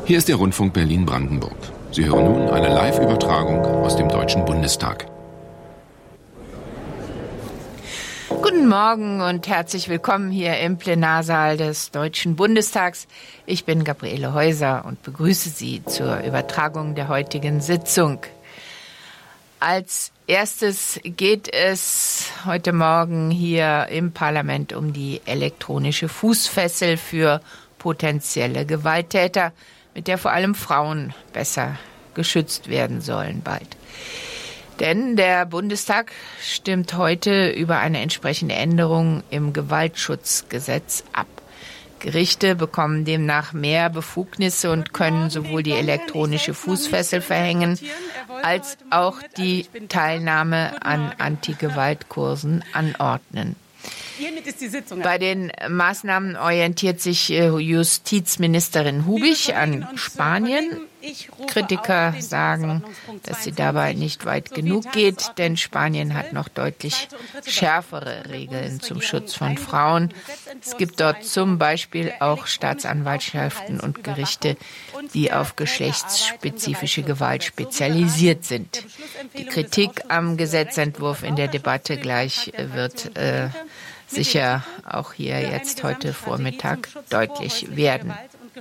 Hier ist der Rundfunk Berlin-Brandenburg. Sie hören nun eine Live-Übertragung aus dem Deutschen Bundestag. Guten Morgen und herzlich willkommen hier im Plenarsaal des Deutschen Bundestags. Ich bin Gabriele Heuser und begrüße Sie zur Übertragung der heutigen Sitzung. Als erstes geht es heute Morgen hier im Parlament um die elektronische Fußfessel für potenzielle Gewalttäter, mit der vor allem Frauen besser geschützt werden sollen bald. Denn der Bundestag stimmt heute über eine entsprechende Änderung im Gewaltschutzgesetz ab. Gerichte bekommen demnach mehr Befugnisse und können sowohl die elektronische Fußfessel verhängen, als auch die Teilnahme an Anti-Gewalt-Kursen anordnen. Bei den Maßnahmen orientiert sich Justizministerin Hubig an Spanien. Kritiker sagen, dass sie dabei nicht weit genug geht, denn Spanien hat noch deutlich schärfere Regeln zum Schutz von Frauen. Es gibt dort zum Beispiel auch Staatsanwaltschaften und Gerichte, die auf geschlechtsspezifische Gewalt spezialisiert sind. Die Kritik am Gesetzentwurf in der Debatte gleich wird sicher auch hier jetzt heute Vormittag deutlich werden.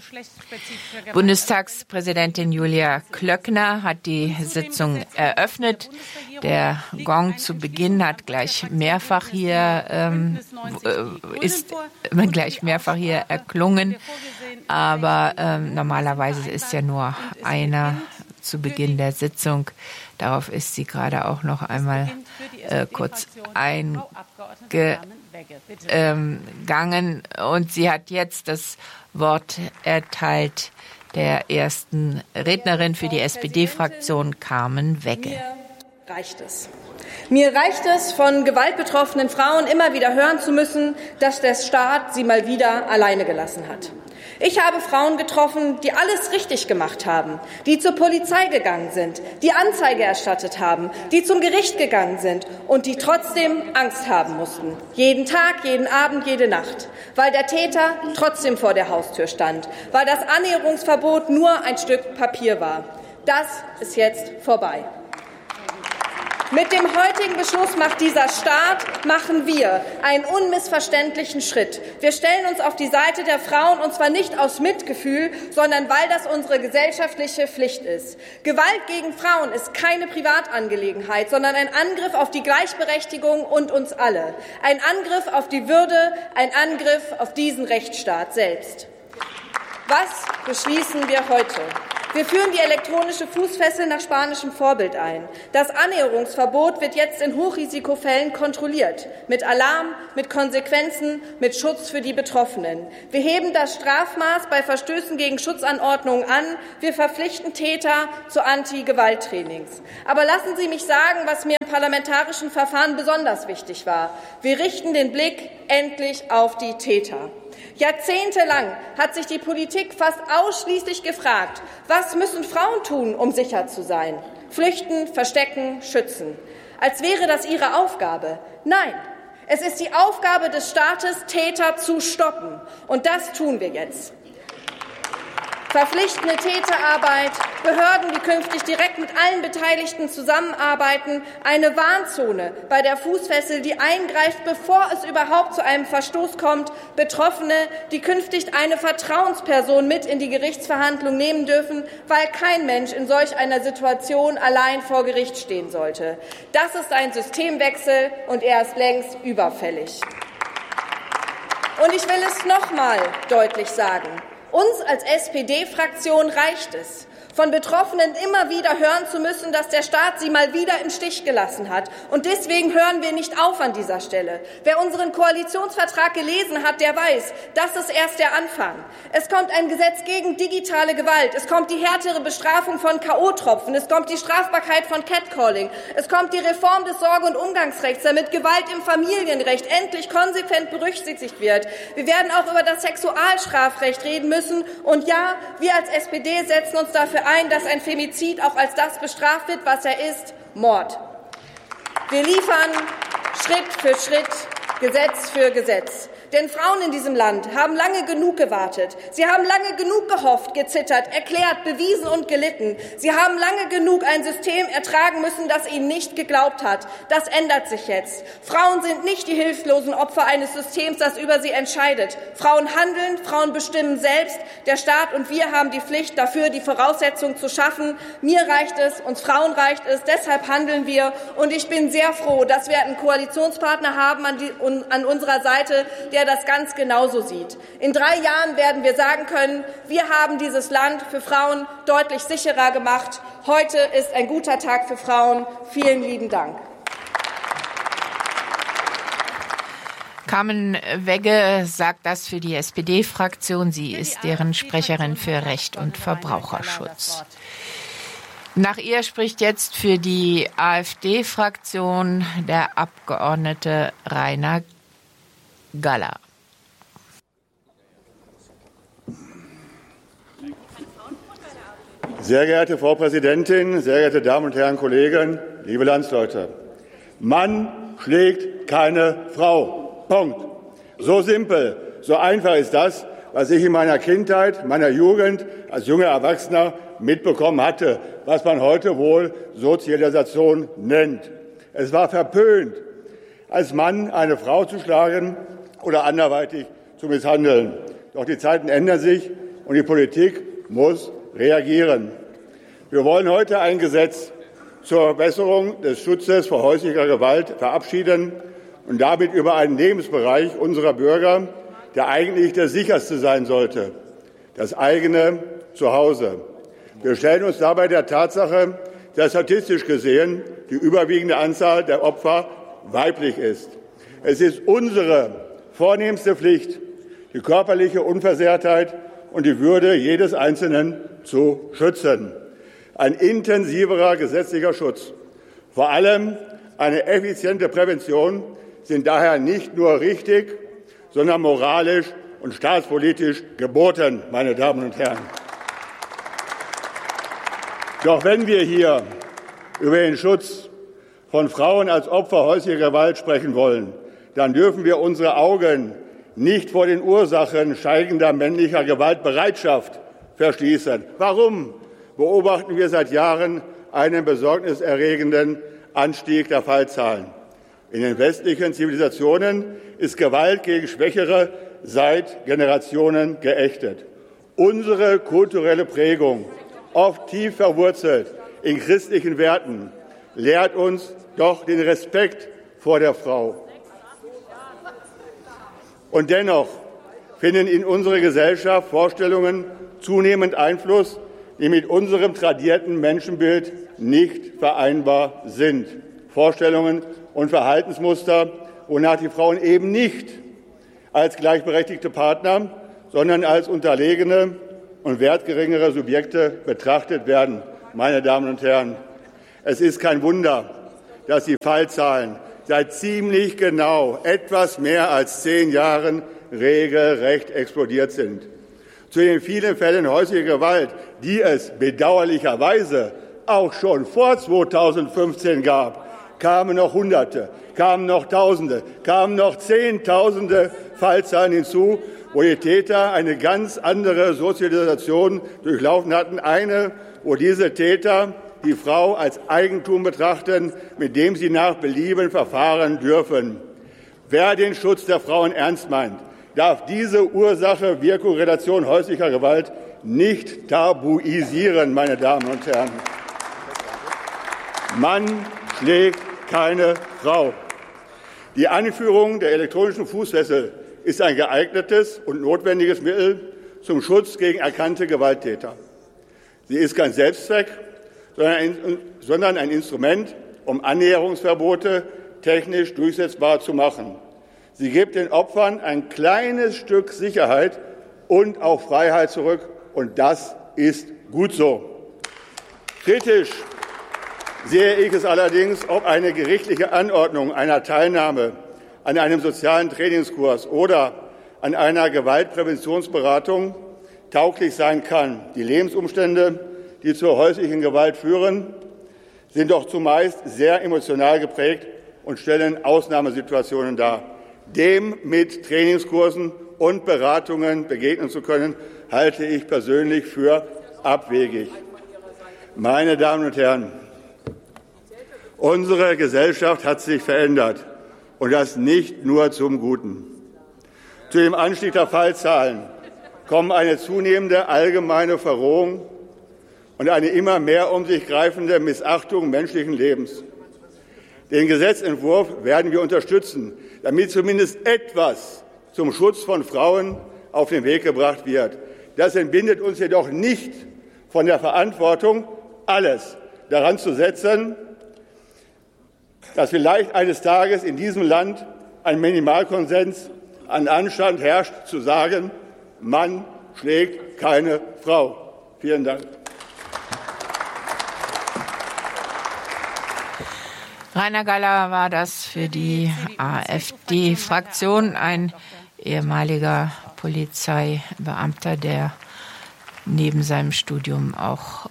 Bundestagspräsidentin Julia Klöckner hat die Sitzung eröffnet. Der Gong zu Beginn hat gleich mehrfach hier erklungen, aber normalerweise ist ja nur einer zu Beginn der Sitzung. Darauf ist sie gerade auch noch einmal kurz eingegangen und sie hat jetzt das Wort erteilt der ersten Rednerin für die SPD-Fraktion, Carmen Wegge. Mir reicht es, von gewaltbetroffenen Frauen immer wieder hören zu müssen, dass der Staat sie mal wieder alleine gelassen hat. Ich habe Frauen getroffen, die alles richtig gemacht haben, die zur Polizei gegangen sind, die Anzeige erstattet haben, die zum Gericht gegangen sind und die trotzdem Angst haben mussten. Jeden Tag, jeden Abend, jede Nacht. Weil der Täter trotzdem vor der Haustür stand. Weil das Annäherungsverbot nur ein Stück Papier war. Das ist jetzt vorbei. Mit dem heutigen Beschluss macht dieser Staat, machen wir einen unmissverständlichen Schritt. Wir stellen uns auf die Seite der Frauen, und zwar nicht aus Mitgefühl, sondern weil das unsere gesellschaftliche Pflicht ist. Gewalt gegen Frauen ist keine Privatangelegenheit, sondern ein Angriff auf die Gleichberechtigung und uns alle. Ein Angriff auf die Würde, ein Angriff auf diesen Rechtsstaat selbst. Was beschließen wir heute? Wir führen die elektronische Fußfessel nach spanischem Vorbild ein. Das Annäherungsverbot wird jetzt in Hochrisikofällen kontrolliert. Mit Alarm, mit Konsequenzen, mit Schutz für die Betroffenen. Wir heben das Strafmaß bei Verstößen gegen Schutzanordnungen an. Wir verpflichten Täter zu Anti-Gewalt-Trainings. Aber lassen Sie mich sagen, was mir im parlamentarischen Verfahren besonders wichtig war. Wir richten den Blick endlich auf die Täter. Jahrzehntelang hat sich die Politik fast ausschließlich gefragt, was müssen Frauen tun, um sicher zu sein? Flüchten, verstecken, schützen. Als wäre das ihre Aufgabe. Nein, es ist die Aufgabe des Staates, Täter zu stoppen. Und das tun wir jetzt. Verpflichtende Täterarbeit, Behörden, die künftig direkt mit allen Beteiligten zusammenarbeiten, eine Warnzone bei der Fußfessel, die eingreift, bevor es überhaupt zu einem Verstoß kommt, Betroffene, die künftig eine Vertrauensperson mit in die Gerichtsverhandlung nehmen dürfen, weil kein Mensch in solch einer Situation allein vor Gericht stehen sollte. Das ist ein Systemwechsel und er ist längst überfällig. Und ich will es noch mal deutlich sagen. Uns als SPD-Fraktion reicht es, von Betroffenen immer wieder hören zu müssen, dass der Staat sie mal wieder im Stich gelassen hat. Und deswegen hören wir nicht auf an dieser Stelle. Wer unseren Koalitionsvertrag gelesen hat, der weiß, das ist erst der Anfang. Es kommt ein Gesetz gegen digitale Gewalt. Es kommt die härtere Bestrafung von K.O.-Tropfen. Es kommt die Strafbarkeit von Catcalling. Es kommt die Reform des Sorge- und Umgangsrechts, damit Gewalt im Familienrecht endlich konsequent berücksichtigt wird. Wir werden auch über das Sexualstrafrecht reden müssen. Und ja, wir als SPD setzen uns dafür ein, dass ein Femizid auch als das bestraft wird, was er ist, Mord. Wir liefern Schritt für Schritt, Gesetz für Gesetz. Denn Frauen in diesem Land haben lange genug gewartet. Sie haben lange genug gehofft, gezittert, erklärt, bewiesen und gelitten. Sie haben lange genug ein System ertragen müssen, das ihnen nicht geglaubt hat. Das ändert sich jetzt. Frauen sind nicht die hilflosen Opfer eines Systems, das über sie entscheidet. Frauen handeln, Frauen bestimmen selbst. Der Staat und wir haben die Pflicht, dafür die Voraussetzungen zu schaffen. Mir reicht es, uns Frauen reicht es, deshalb handeln wir. Und ich bin sehr froh, dass wir einen Koalitionspartner haben an unserer Seite, der das ganz genauso sieht. In 3 Jahren werden wir sagen können, wir haben dieses Land für Frauen deutlich sicherer gemacht. Heute ist ein guter Tag für Frauen. Vielen lieben Dank. Carmen Wegge sagt das für die SPD-Fraktion. Sie ist deren Sprecherin für Recht und Verbraucherschutz. Nach ihr spricht jetzt für die AfD-Fraktion der Abgeordnete Rainer Galler. Sehr geehrte Frau Präsidentin, sehr geehrte Damen und Herren Kollegen, liebe Landsleute. Mann schlägt keine Frau. Punkt. So simpel, so einfach ist das, was ich in meiner Kindheit, meiner Jugend als junger Erwachsener mitbekommen hatte, was man heute wohl Sozialisation nennt. Es war verpönt, als Mann eine Frau zu schlagen oder anderweitig zu misshandeln. Doch die Zeiten ändern sich und die Politik muss reagieren. Wir wollen heute ein Gesetz zur Verbesserung des Schutzes vor häuslicher Gewalt verabschieden und damit über einen Lebensbereich unserer Bürger, der eigentlich der sicherste sein sollte, das eigene Zuhause. Wir stellen uns dabei der Tatsache, dass statistisch gesehen die überwiegende Anzahl der Opfer weiblich ist. Es ist unsere vornehmste Pflicht, die körperliche Unversehrtheit und die Würde jedes Einzelnen zu schützen. Ein intensiverer gesetzlicher Schutz, vor allem eine effiziente Prävention sind daher nicht nur richtig, sondern moralisch und staatspolitisch geboten, meine Damen und Herren. Doch wenn wir hier über den Schutz von Frauen als Opfer häuslicher Gewalt sprechen wollen, dann dürfen wir unsere Augen nicht vor den Ursachen steigender männlicher Gewaltbereitschaft verschließen. Warum beobachten wir seit Jahren einen besorgniserregenden Anstieg der Fallzahlen? In den westlichen Zivilisationen ist Gewalt gegen Schwächere seit Generationen geächtet. Unsere kulturelle Prägung, oft tief verwurzelt in christlichen Werten, lehrt uns doch den Respekt vor der Frau. Und dennoch finden in unserer Gesellschaft Vorstellungen zunehmend Einfluss, die mit unserem tradierten Menschenbild nicht vereinbar sind. Vorstellungen und Verhaltensmuster, wonach die Frauen eben nicht als gleichberechtigte Partner, sondern als unterlegene und wertgeringere Subjekte betrachtet werden. Meine Damen und Herren, es ist kein Wunder, dass die Fallzahlen seit ziemlich genau etwas mehr als 10 Jahren regelrecht explodiert sind. Zu den vielen Fällen häuslicher Gewalt, die es bedauerlicherweise auch schon vor 2015 gab, kamen noch Hunderte, kamen noch Tausende, kamen noch Zehntausende Fallzahlen hinzu, wo die Täter eine ganz andere Sozialisation durchlaufen hatten. Eine, wo diese Täter die Frau als Eigentum betrachten, mit dem sie nach Belieben verfahren dürfen. Wer den Schutz der Frauen ernst meint, darf diese Ursache-Wirkung-Relation häuslicher Gewalt nicht tabuisieren, meine Damen und Herren. Mann schlägt keine Frau. Die Einführung der elektronischen Fußfessel ist ein geeignetes und notwendiges Mittel zum Schutz gegen erkannte Gewalttäter. Sie ist kein Selbstzweck, sondern ein Instrument, um Annäherungsverbote technisch durchsetzbar zu machen. Sie gibt den Opfern ein kleines Stück Sicherheit und auch Freiheit zurück, und das ist gut so. Kritisch sehe ich es allerdings, ob eine gerichtliche Anordnung einer Teilnahme an einem sozialen Trainingskurs oder an einer Gewaltpräventionsberatung tauglich sein kann. Die Lebensumstände, die zur häuslichen Gewalt führen, sind doch zumeist sehr emotional geprägt und stellen Ausnahmesituationen dar. Dem mit Trainingskursen und Beratungen begegnen zu können, halte ich persönlich für abwegig. Meine Damen und Herren, unsere Gesellschaft hat sich verändert, und das nicht nur zum Guten. Zu dem Anstieg der Fallzahlen kommen eine zunehmende allgemeine Verrohung und eine immer mehr um sich greifende Missachtung menschlichen Lebens. Den Gesetzentwurf werden wir unterstützen, damit zumindest etwas zum Schutz von Frauen auf den Weg gebracht wird. Das entbindet uns jedoch nicht von der Verantwortung, alles daran zu setzen, dass vielleicht eines Tages in diesem Land ein Minimalkonsens an Anstand herrscht, zu sagen, Mann schlägt keine Frau. Vielen Dank. Rainer Galler war das für die AfD-Fraktion, ein ehemaliger Polizeibeamter, der neben seinem Studium auch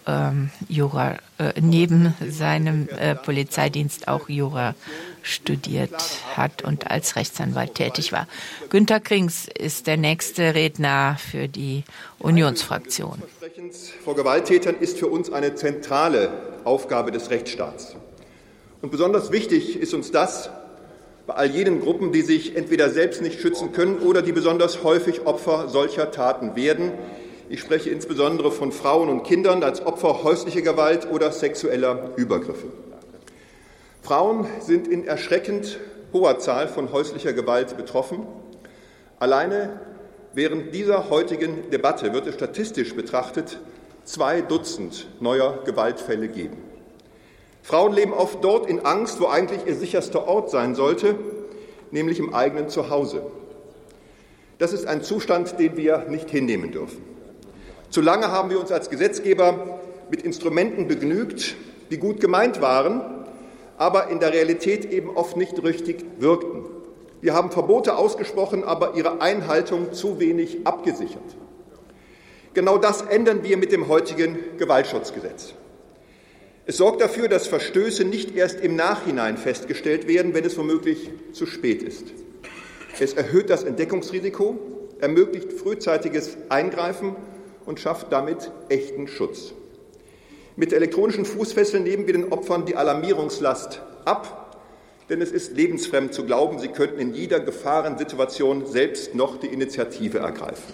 neben seinem Polizeidienst auch Jura studiert hat und als Rechtsanwalt tätig war. Günter Krings ist der nächste Redner für die Unionsfraktion. Vor Gewalttätern ist für uns eine zentrale Aufgabe des Rechtsstaats. Und besonders wichtig ist uns das bei all jenen Gruppen, die sich entweder selbst nicht schützen können oder die besonders häufig Opfer solcher Taten werden. Ich spreche insbesondere von Frauen und Kindern als Opfer häuslicher Gewalt oder sexueller Übergriffe. Frauen sind in erschreckend hoher Zahl von häuslicher Gewalt betroffen. Alleine während dieser heutigen Debatte wird es statistisch betrachtet 2 Dutzend neuer Gewaltfälle geben. Frauen leben oft dort in Angst, wo eigentlich ihr sicherster Ort sein sollte, nämlich im eigenen Zuhause. Das ist ein Zustand, den wir nicht hinnehmen dürfen. Zu lange haben wir uns als Gesetzgeber mit Instrumenten begnügt, die gut gemeint waren, aber in der Realität eben oft nicht richtig wirkten. Wir haben Verbote ausgesprochen, aber ihre Einhaltung zu wenig abgesichert. Genau das ändern wir mit dem heutigen Gewaltschutzgesetz. Es sorgt dafür, dass Verstöße nicht erst im Nachhinein festgestellt werden, wenn es womöglich zu spät ist. Es erhöht das Entdeckungsrisiko, ermöglicht frühzeitiges Eingreifen und schafft damit echten Schutz. Mit elektronischen Fußfesseln nehmen wir den Opfern die Alarmierungslast ab, denn es ist lebensfremd zu glauben, sie könnten in jeder Gefahrensituation selbst noch die Initiative ergreifen.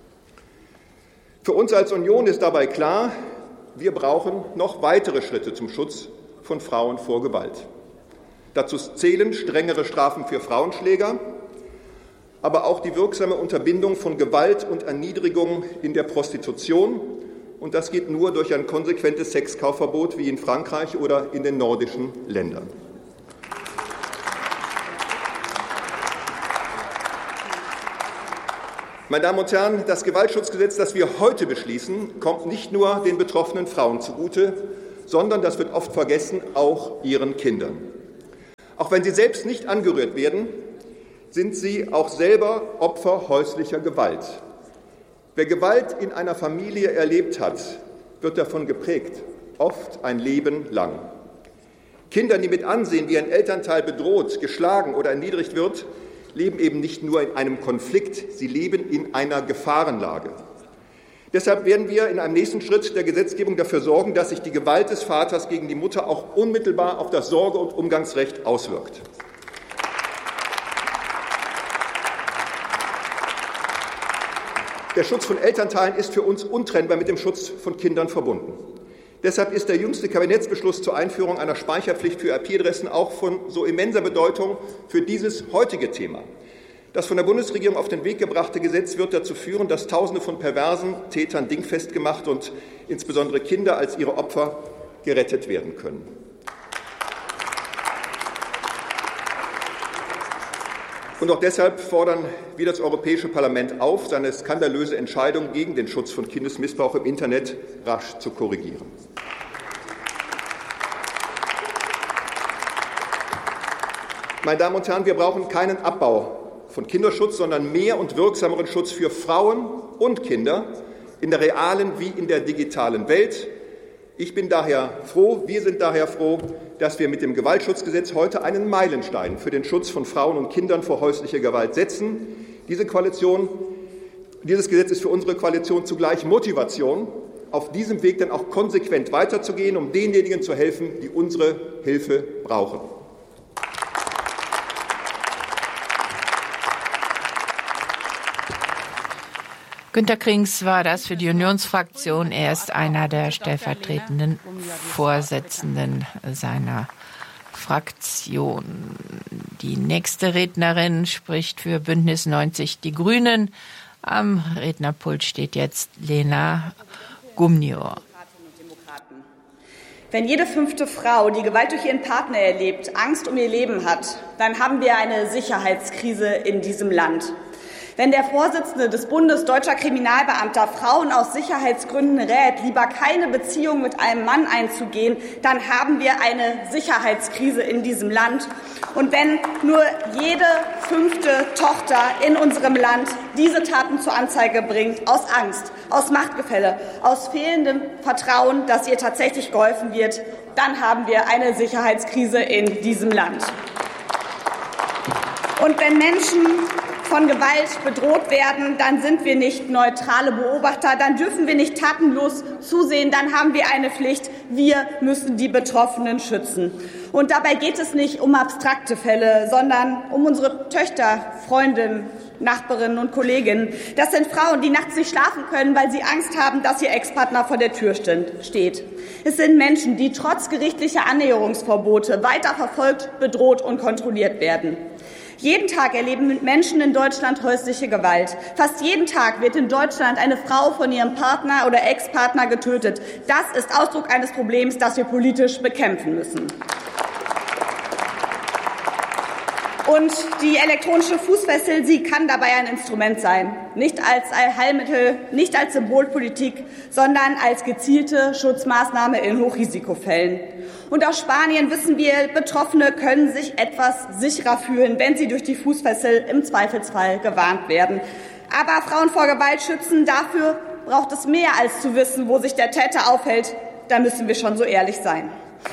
Für uns als Union ist dabei klar, wir brauchen noch weitere Schritte zum Schutz von Frauen vor Gewalt. Dazu zählen strengere Strafen für Frauenschläger, aber auch die wirksame Unterbindung von Gewalt und Erniedrigung in der Prostitution. Und das geht nur durch ein konsequentes Sexkaufverbot wie in Frankreich oder in den nordischen Ländern. Meine Damen und Herren, das Gewaltschutzgesetz, das wir heute beschließen, kommt nicht nur den betroffenen Frauen zugute, sondern, das wird oft vergessen, auch ihren Kindern. Auch wenn sie selbst nicht angerührt werden, sind sie auch selber Opfer häuslicher Gewalt. Wer Gewalt in einer Familie erlebt hat, wird davon geprägt, oft ein Leben lang. Kinder, die mit ansehen, wie ein Elternteil bedroht, geschlagen oder erniedrigt wird, leben eben nicht nur in einem Konflikt, sie leben in einer Gefahrenlage. Deshalb werden wir in einem nächsten Schritt der Gesetzgebung dafür sorgen, dass sich die Gewalt des Vaters gegen die Mutter auch unmittelbar auf das Sorge- und Umgangsrecht auswirkt. Der Schutz von Elternteilen ist für uns untrennbar mit dem Schutz von Kindern verbunden. Deshalb ist der jüngste Kabinettsbeschluss zur Einführung einer Speicherpflicht für IP-Adressen auch von so immenser Bedeutung für dieses heutige Thema. Das von der Bundesregierung auf den Weg gebrachte Gesetz wird dazu führen, dass Tausende von perversen Tätern dingfest gemacht und insbesondere Kinder als ihre Opfer gerettet werden können. Und auch deshalb fordern wir das Europäische Parlament auf, seine skandalöse Entscheidung gegen den Schutz von Kindesmissbrauch im Internet rasch zu korrigieren. Meine Damen und Herren, wir brauchen keinen Abbau von Kinderschutz, sondern mehr und wirksameren Schutz für Frauen und Kinder in der realen wie in der digitalen Welt. Wir sind daher froh, dass wir mit dem Gewaltschutzgesetz heute einen Meilenstein für den Schutz von Frauen und Kindern vor häuslicher Gewalt setzen. Dieses Gesetz ist für unsere Koalition zugleich Motivation, auf diesem Weg dann auch konsequent weiterzugehen, um denjenigen zu helfen, die unsere Hilfe brauchen. Günter Krings war das für die Unionsfraktion. Er ist einer der stellvertretenden Vorsitzenden seiner Fraktion. Die nächste Rednerin spricht für Bündnis 90 Die Grünen. Am Rednerpult steht jetzt Lena Gumnior. Wenn jede 5. Frau, die Gewalt durch ihren Partner erlebt, Angst um ihr Leben hat, dann haben wir eine Sicherheitskrise in diesem Land. Wenn der Vorsitzende des Bundes deutscher Kriminalbeamter Frauen aus Sicherheitsgründen rät, lieber keine Beziehung mit einem Mann einzugehen, dann haben wir eine Sicherheitskrise in diesem Land. Und wenn nur jede 5. Tochter in unserem Land diese Taten zur Anzeige bringt, aus Angst, aus Machtgefälle, aus fehlendem Vertrauen, dass ihr tatsächlich geholfen wird, dann haben wir eine Sicherheitskrise in diesem Land. Und wenn Menschen von Gewalt bedroht werden, dann sind wir nicht neutrale Beobachter, dann dürfen wir nicht tatenlos zusehen, dann haben wir eine Pflicht, wir müssen die Betroffenen schützen. Und dabei geht es nicht um abstrakte Fälle, sondern um unsere Töchter, Freundinnen, Nachbarinnen und Kolleginnen. Das sind Frauen, die nachts nicht schlafen können, weil sie Angst haben, dass ihr Ex-Partner vor der Tür steht. Es sind Menschen, die trotz gerichtlicher Annäherungsverbote weiter verfolgt, bedroht und kontrolliert werden. Jeden Tag erleben Menschen in Deutschland häusliche Gewalt. Fast jeden Tag wird in Deutschland eine Frau von ihrem Partner oder Ex-Partner getötet. Das ist Ausdruck eines Problems, das wir politisch bekämpfen müssen. Und die elektronische Fußfessel, sie kann dabei ein Instrument sein. Nicht als Allheilmittel, nicht als Symbolpolitik, sondern als gezielte Schutzmaßnahme in Hochrisikofällen. Und aus Spanien wissen wir, Betroffene können sich etwas sicherer fühlen, wenn sie durch die Fußfessel im Zweifelsfall gewarnt werden. Aber Frauen vor Gewalt schützen, dafür braucht es mehr als zu wissen, wo sich der Täter aufhält. Da müssen wir schon so ehrlich sein.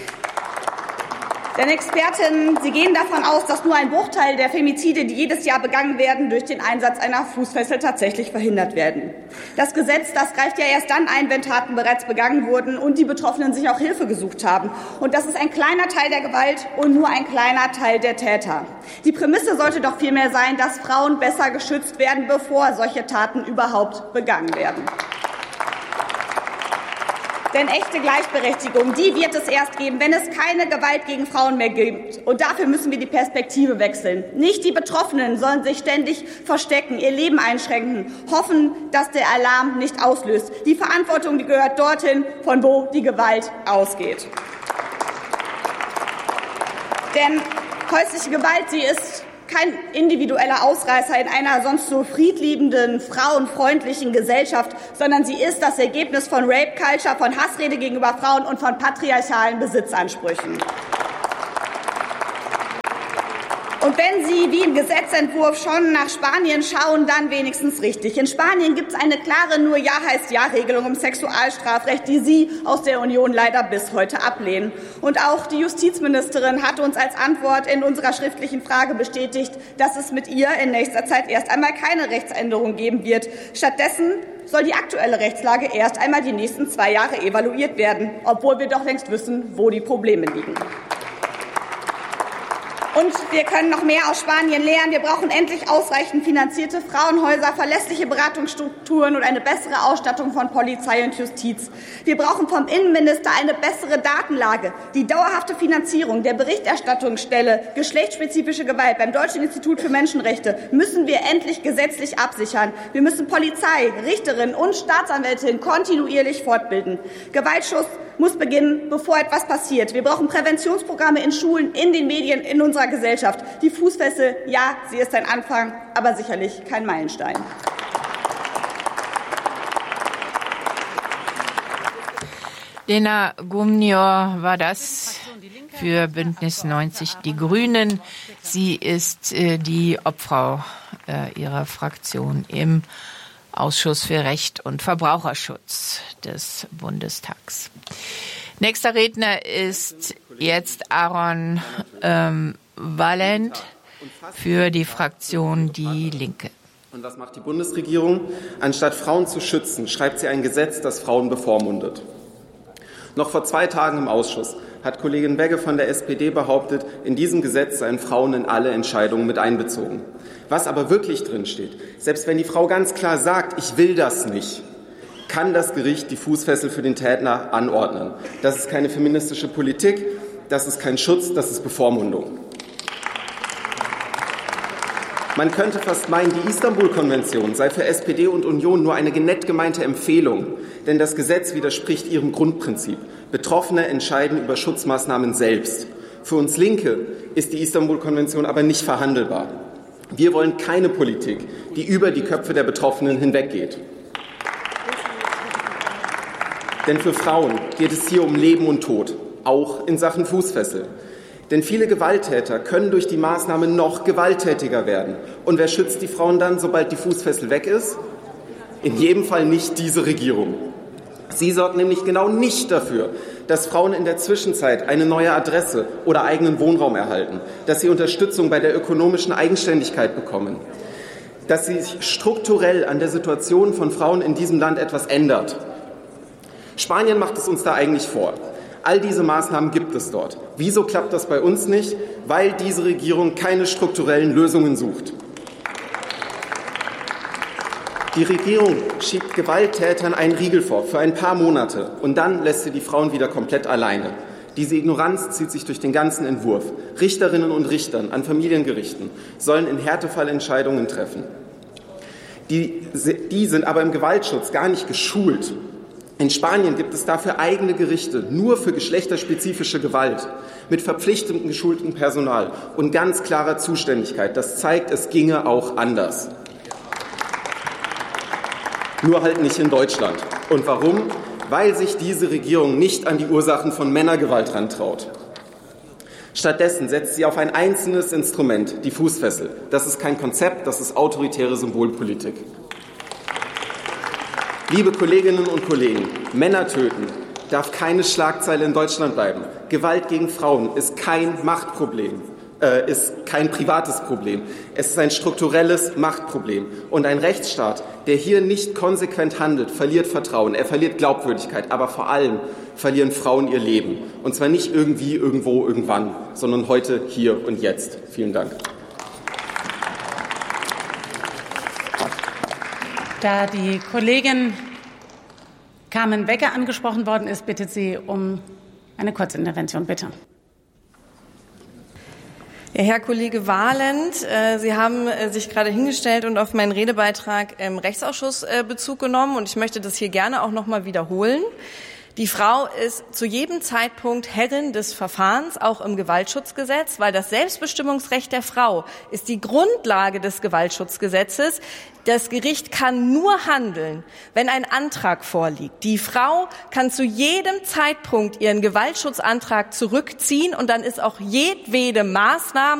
Denn Expertinnen, sie gehen davon aus, dass nur ein Bruchteil der Femizide, die jedes Jahr begangen werden, durch den Einsatz einer Fußfessel tatsächlich verhindert werden. Das Gesetz, das greift ja erst dann ein, wenn Taten bereits begangen wurden und die Betroffenen sich auch Hilfe gesucht haben. Und das ist ein kleiner Teil der Gewalt und nur ein kleiner Teil der Täter. Die Prämisse sollte doch vielmehr sein, dass Frauen besser geschützt werden, bevor solche Taten überhaupt begangen werden. Denn echte Gleichberechtigung, die wird es erst geben, wenn es keine Gewalt gegen Frauen mehr gibt. Und dafür müssen wir die Perspektive wechseln. Nicht die Betroffenen sollen sich ständig verstecken, ihr Leben einschränken, hoffen, dass der Alarm nicht auslöst. Die Verantwortung, die gehört dorthin, von wo die Gewalt ausgeht. Denn häusliche Gewalt, sie ist kein individueller Ausreißer in einer sonst so friedliebenden, frauenfreundlichen Gesellschaft, sondern sie ist das Ergebnis von Rape Culture, von Hassrede gegenüber Frauen und von patriarchalen Besitzansprüchen. Und wenn Sie wie im Gesetzentwurf schon nach Spanien schauen, dann wenigstens richtig. In Spanien gibt es eine klare nur Ja heißt Ja-Regelung im Sexualstrafrecht, die Sie aus der Union leider bis heute ablehnen. Und auch die Justizministerin hat uns als Antwort in unserer schriftlichen Frage bestätigt, dass es mit ihr in nächster Zeit erst einmal keine Rechtsänderung geben wird. Stattdessen soll die aktuelle Rechtslage erst einmal die nächsten 2 Jahre evaluiert werden, obwohl wir doch längst wissen, wo die Probleme liegen. Und wir können noch mehr aus Spanien lernen. Wir brauchen endlich ausreichend finanzierte Frauenhäuser, verlässliche Beratungsstrukturen und eine bessere Ausstattung von Polizei und Justiz. Wir brauchen vom Innenminister eine bessere Datenlage, die dauerhafte Finanzierung der Berichterstattungsstelle geschlechtsspezifische Gewalt beim Deutschen Institut für Menschenrechte müssen wir endlich gesetzlich absichern. Wir müssen Polizei, Richterinnen und Staatsanwältinnen kontinuierlich fortbilden. Gewaltschutz muss beginnen, bevor etwas passiert. Wir brauchen Präventionsprogramme in Schulen, in den Medien, in unserer Gesellschaft. Die Fußfessel, ja, sie ist ein Anfang, aber sicherlich kein Meilenstein. Lena Gumnior war das für Bündnis 90 Die Grünen. Sie ist die Obfrau ihrer Fraktion im Ausschuss für Recht und Verbraucherschutz des Bundestags. Nächster Redner ist jetzt Aaron Valent für die Fraktion Die Linke. Und was macht die Bundesregierung? Anstatt Frauen zu schützen, schreibt sie ein Gesetz, das Frauen bevormundet. Noch vor 2 Tagen im Ausschuss hat Kollegin Begge von der SPD behauptet, in diesem Gesetz seien Frauen in alle Entscheidungen mit einbezogen. Was aber wirklich drinsteht, selbst wenn die Frau ganz klar sagt, ich will das nicht, kann das Gericht die Fußfessel für den Täter anordnen. Das ist keine feministische Politik, das ist kein Schutz, das ist Bevormundung. Man könnte fast meinen, die Istanbul-Konvention sei für SPD und Union nur eine nett gemeinte Empfehlung, denn das Gesetz widerspricht ihrem Grundprinzip. Betroffene entscheiden über Schutzmaßnahmen selbst. Für uns Linke ist die Istanbul-Konvention aber nicht verhandelbar. Wir wollen keine Politik, die über die Köpfe der Betroffenen hinweggeht. Denn für Frauen geht es hier um Leben und Tod, auch in Sachen Fußfessel. Denn viele Gewalttäter können durch die Maßnahme noch gewalttätiger werden. Und wer schützt die Frauen dann, sobald die Fußfessel weg ist? In jedem Fall nicht diese Regierung. Sie sorgt nämlich genau nicht dafür, dass Frauen in der Zwischenzeit eine neue Adresse oder eigenen Wohnraum erhalten, dass sie Unterstützung bei der ökonomischen Eigenständigkeit bekommen, dass sie sich strukturell an der Situation von Frauen in diesem Land etwas ändert. Spanien macht es uns da eigentlich vor. All diese Maßnahmen gibt es dort. Wieso klappt das bei uns nicht? Weil diese Regierung keine strukturellen Lösungen sucht. Die Regierung schiebt Gewalttätern einen Riegel vor für ein paar Monate und dann lässt sie die Frauen wieder komplett alleine. Diese Ignoranz zieht sich durch den ganzen Entwurf. Richterinnen und Richtern an Familiengerichten sollen in Härtefallentscheidungen treffen. Die sind aber im Gewaltschutz gar nicht geschult. In Spanien gibt es dafür eigene Gerichte, nur für geschlechterspezifische Gewalt, mit verpflichtetem geschultem Personal und ganz klarer Zuständigkeit. Das zeigt, es ginge auch anders. Nur halt nicht in Deutschland. Und warum? Weil sich diese Regierung nicht an die Ursachen von Männergewalt rantraut. Stattdessen setzt sie auf ein einzelnes Instrument, die Fußfessel. Das ist kein Konzept, das ist autoritäre Symbolpolitik. Liebe Kolleginnen und Kollegen, Männer töten darf keine Schlagzeile in Deutschland bleiben. Gewalt gegen Frauen ist kein Machtproblem, ist kein privates Problem. Es ist ein strukturelles Machtproblem. Und ein Rechtsstaat, der hier nicht konsequent handelt, verliert Vertrauen, er verliert Glaubwürdigkeit, aber vor allem verlieren Frauen ihr Leben. Und zwar nicht irgendwie, irgendwo, irgendwann, sondern heute, hier und jetzt. Vielen Dank. Da die Kollegin Carmen Begge angesprochen worden ist, bittet sie um eine Kurzintervention, bitte. Ja, Herr Kollege Valent, Sie haben sich gerade hingestellt und auf meinen Redebeitrag im Rechtsausschuss Bezug genommen. Und ich möchte das hier gerne auch noch mal wiederholen. Die Frau ist zu jedem Zeitpunkt Herrin des Verfahrens, auch im Gewaltschutzgesetz, weil das Selbstbestimmungsrecht der Frau ist die Grundlage des Gewaltschutzgesetzes. Das Gericht kann nur handeln, wenn ein Antrag vorliegt. Die Frau kann zu jedem Zeitpunkt ihren Gewaltschutzantrag zurückziehen und dann ist auch jedwede Maßnahme